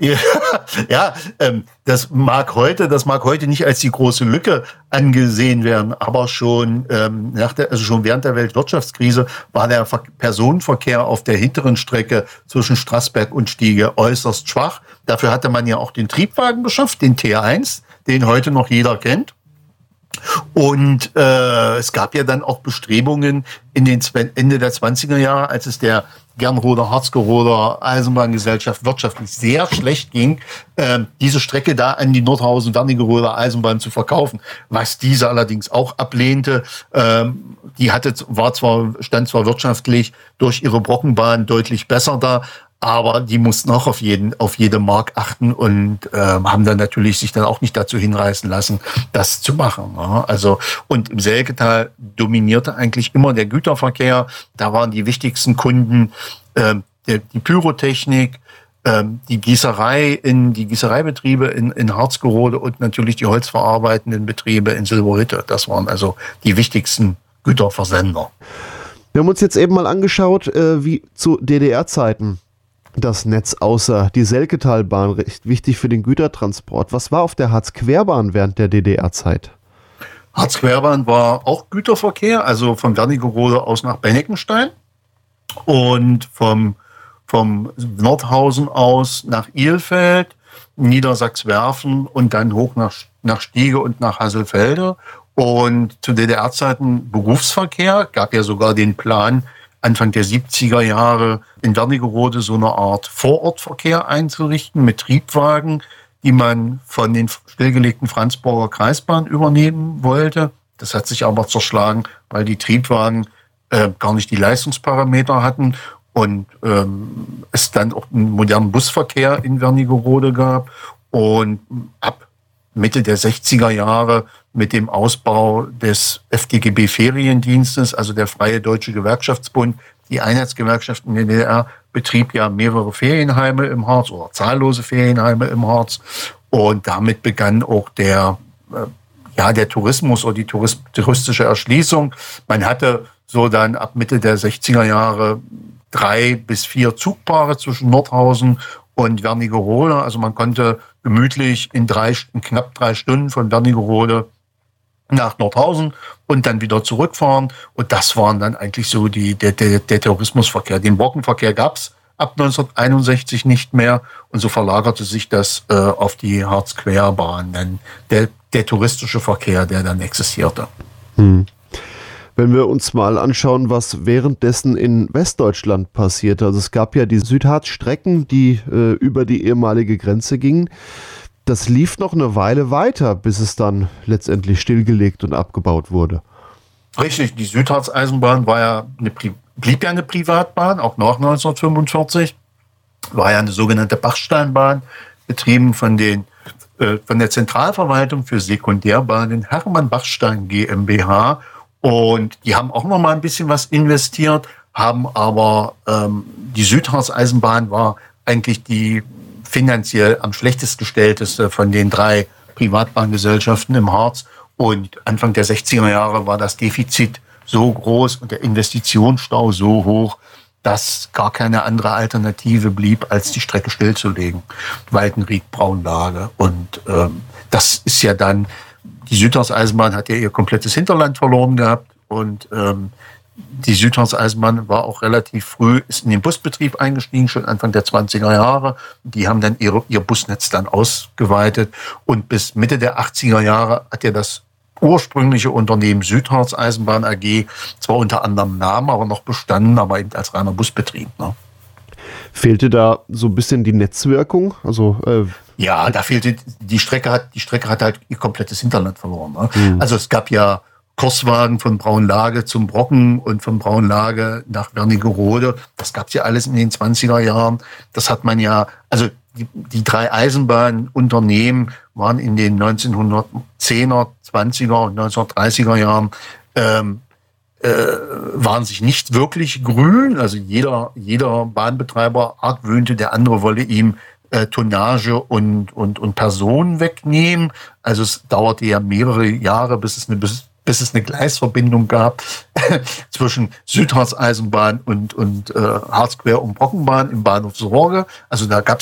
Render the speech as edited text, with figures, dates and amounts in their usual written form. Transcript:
Ja, ja, das mag heute nicht als die große Lücke angesehen werden, aber schon schon während der Weltwirtschaftskrise war der Personenverkehr auf der hinteren Strecke zwischen Straßberg und Stiege äußerst schwach. Dafür hatte man ja auch den Triebwagen beschafft, den T1, den heute noch jeder kennt. Und es gab ja dann auch Bestrebungen in den Ende der 20er Jahre, als es der Gernroder Harzgeroder Eisenbahngesellschaft wirtschaftlich sehr schlecht ging, diese Strecke da an die Nordhausen-Wernigeroder Eisenbahn zu verkaufen, was diese allerdings auch ablehnte. Die stand zwar wirtschaftlich durch ihre Brockenbahn deutlich besser da, aber die mussten auch auf jede Mark achten und haben dann natürlich sich dann auch nicht dazu hinreißen lassen, das zu machen. Ja. Also, und im Selketal dominierte eigentlich immer der Güterverkehr. Da waren die wichtigsten Kunden die Pyrotechnik, die Gießereibetriebe in Harzgerode und natürlich die holzverarbeitenden Betriebe in Silberhütte. Das waren also die wichtigsten Güterversender. Wir haben uns jetzt eben mal angeschaut, wie zu DDR-Zeiten das Netz aussah. Die Selketalbahn, recht wichtig für den Gütertransport. Was war auf der Harzquerbahn während der DDR-Zeit? Harzquerbahn war auch Güterverkehr, also von Wernigerode aus nach Benneckenstein und vom Nordhausen aus nach Ilfeld, Niedersachswerfen und dann hoch nach Stiege und nach Hasselfelde. Und zu DDR-Zeiten Berufsverkehr, gab ja sogar den Plan, Anfang der 70er Jahre in Wernigerode so eine Art Vorortverkehr einzurichten mit Triebwagen, die man von den stillgelegten Franzburger Kreisbahnen übernehmen wollte. Das hat sich aber zerschlagen, weil die Triebwagen gar nicht die Leistungsparameter hatten und es dann auch einen modernen Busverkehr in Wernigerode gab. Und ab Mitte der 60er Jahre mit dem Ausbau des FDGB Feriendienstes, also der Freie Deutsche Gewerkschaftsbund, die Einheitsgewerkschaft in der DDR, betrieb ja mehrere Ferienheime im Harz oder zahllose Ferienheime im Harz. Und damit begann auch der Tourismus oder die touristische Erschließung. Man hatte so dann ab Mitte der 60er Jahre 3 bis 4 Zugpaare zwischen Nordhausen und Wernigerode. Also man konnte gemütlich in knapp 3 Stunden von Wernigerode nach Nordhausen und dann wieder zurückfahren. Und das waren dann eigentlich so der Tourismusverkehr. Den Brockenverkehr gab es ab 1961 nicht mehr. Und so verlagerte sich das auf die Harzquerbahn, dann der touristische Verkehr, der dann existierte. Wenn wir uns mal anschauen, was währenddessen in Westdeutschland passierte. Also es gab ja die Südharzstrecken, die über die ehemalige Grenze gingen. Das lief noch eine Weile weiter, bis es dann letztendlich stillgelegt und abgebaut wurde. Richtig, die Südharz-Eisenbahn blieb ja eine Privatbahn, auch nach 1945. War ja eine sogenannte Bachsteinbahn, betrieben von der Zentralverwaltung für Sekundärbahnen Hermann Bachstein GmbH. Und die haben auch noch mal ein bisschen was investiert, haben aber die Südharz-Eisenbahn war eigentlich die finanziell am schlechtest gestellteste von den 3 Privatbahngesellschaften im Harz. Und Anfang der 60er Jahre war das Defizit so groß und der Investitionsstau so hoch, dass gar keine andere Alternative blieb, als die Strecke stillzulegen. Waldenried, Braunlage. Und das ist ja dann, die Südharz-Eisenbahn hat ja ihr komplettes Hinterland verloren gehabt. Und die Südharz-Eisenbahn war auch relativ früh, ist in den Busbetrieb eingestiegen, schon Anfang der 20er Jahre. Die haben dann ihr Busnetz dann ausgeweitet. Und bis Mitte der 80er Jahre hat ja das ursprüngliche Unternehmen Südharz-Eisenbahn AG zwar unter anderem Namen, aber noch bestanden, aber eben als reiner Busbetrieb. Ne? Fehlte da so ein bisschen die Netzwirkung? Ja, da fehlte, die Strecke hat halt ihr komplettes Hinterland verloren. Ne? Also es gab ja Kurswagen von Braunlage zum Brocken und von Braunlage nach Wernigerode. Das gab's ja alles in den 20er Jahren. Das hat man ja, also die 3 Eisenbahnunternehmen waren in den 1910er, 20er und 1930er Jahren waren sich nicht wirklich grün. Also jeder Bahnbetreiber argwöhnte, der andere wolle ihm Tonnage und Personen wegnehmen. Also es dauerte ja mehrere Jahre, bis es eine Gleisverbindung gab zwischen Südharz-Eisenbahn und Harzquer- und Brockenbahn im Bahnhof Sorge. Also da gab